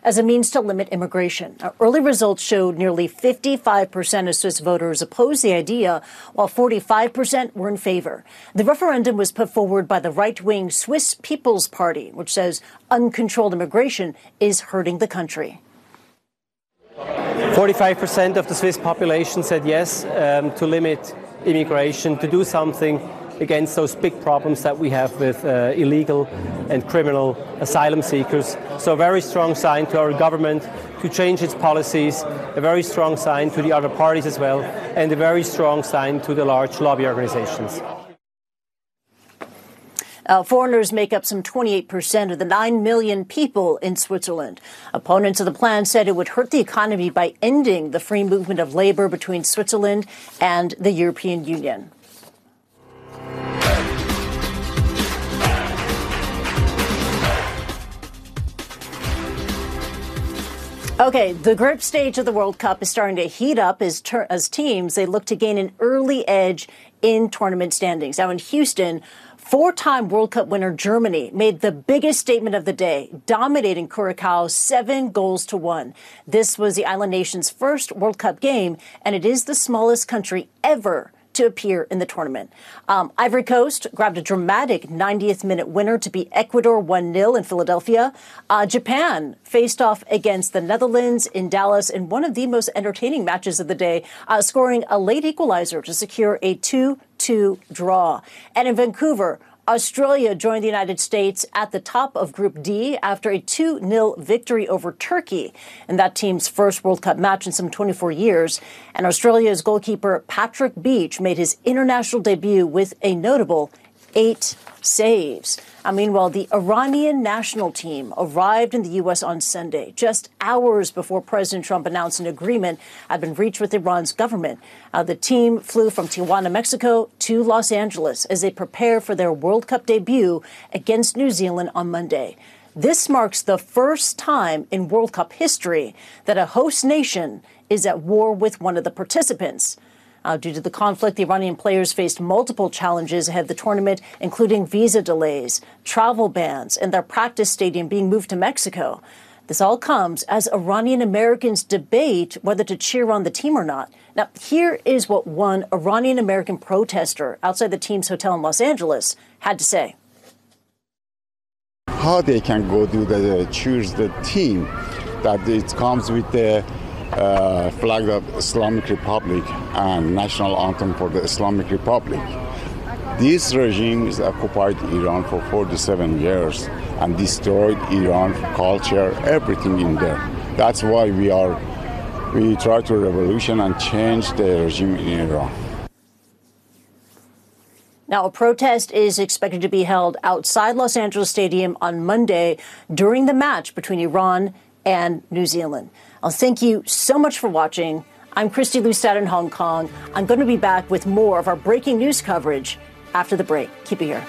as a means to limit immigration. Early results showed nearly 55% of Swiss voters opposed the idea, while 45% were in favor. The referendum was put forward by the right-wing Swiss People's Party, which says uncontrolled immigration is hurting the country. 45% of the Swiss population said yes to limit immigration, to do something against those big problems that we have with illegal and criminal asylum seekers. So a very strong sign to our government to change its policies, a very strong sign to the other parties as well, and a very strong sign to the large lobby organizations. Foreigners make up some 28% of the 9 million people in Switzerland. Opponents of the plan said it would hurt the economy by ending the free movement of labor between Switzerland and the European Union. Okay, the group stage of the World Cup is starting to heat up as teams, they look to gain an early edge in tournament standings. Now in Houston, four-time World Cup winner Germany made the biggest statement of the day, dominating Curacao 7-1. This was the island nation's first World Cup game, and it is the smallest country ever to appear in the tournament. Ivory Coast grabbed a dramatic 90th minute winner to beat Ecuador 1-0 in Philadelphia. Japan faced off against the Netherlands in Dallas in one of the most entertaining matches of the day, scoring a late equalizer to secure a 2-2 draw. And in Vancouver, Australia joined the United States at the top of Group D after a 2-0 victory over Turkey in that team's first World Cup match in some 24 years. And Australia's goalkeeper Patrick Beach made his international debut with a notable 8 saves. Meanwhile, the Iranian national team arrived in the U.S. on Sunday, just hours before President Trump announced an agreement had been reached with Iran's government. The team flew from Tijuana, Mexico to Los Angeles as they prepare for their World Cup debut against New Zealand on Monday. This marks the first time in World Cup history that a host nation is at war with one of the participants. Due to the conflict, the Iranian players faced multiple challenges ahead of the tournament, including visa delays, travel bans, and their practice stadium being moved to Mexico. This all comes as Iranian Americans debate whether to cheer on the team or not. Now, here is what one Iranian American protester outside the team's hotel in Los Angeles had to say. How they can go do the choose the team that it comes with the flag of Islamic Republic and national anthem for the Islamic Republic. This regime has occupied Iran for 47 years and destroyed Iran culture, everything in there. That's why we try to revolution and change the regime in Iran. Now, a protest is expected to be held outside Los Angeles Stadium on Monday during the match between Iran and New Zealand. I'll thank you so much for watching. I'm Christy Lustad in Hong Kong. I'm going to be back with more of our breaking news coverage after the break. Keep it here.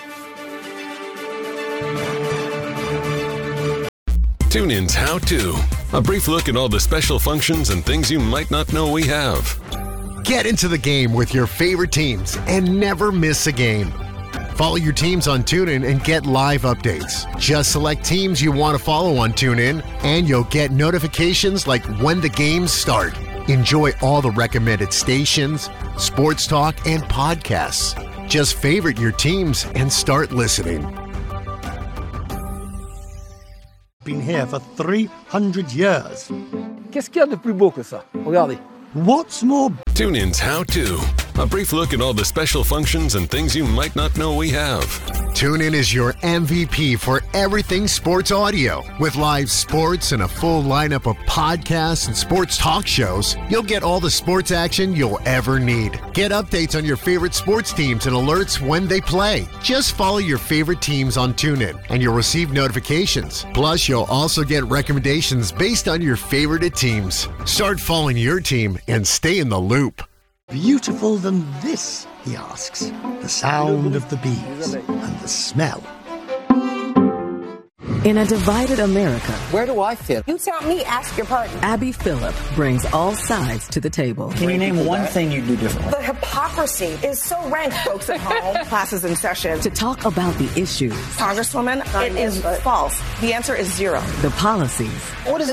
TuneIn's How To. A brief look at all the special functions and things you might not know we have. Get into the game with your favorite teams and never miss a game. Follow your teams on TuneIn and get live updates. Just select teams you want to follow on TuneIn, and you'll get notifications like when the games start. Enjoy all the recommended stations, sports talk, and podcasts. Just favorite your teams and start listening. Been here for 300 years. Qu'est-ce qu'il y a de plus beau que ça? Regardez. What's more? TuneIn's How To. A brief look at all the special functions and things you might not know we have. TuneIn is your MVP for everything sports audio. With live sports and a full lineup of podcasts and sports talk shows, you'll get all the sports action you'll ever need. Get updates on your favorite sports teams and alerts when they play. Just follow your favorite teams on TuneIn, and you'll receive notifications. Plus, you'll also get recommendations based on your favorite teams. Start following your team and stay in the loop. Beautiful than this, he asks. The sound of the bees and the smell. In a divided America, where do I fit? You tell me, ask your partner. Abby Phillip brings all sides to the table. Can you name one thing you do differently? The hypocrisy is so rank, folks at home. Classes in session. To talk about the issues. Congresswoman, it is false. The answer is 0. The policies. What is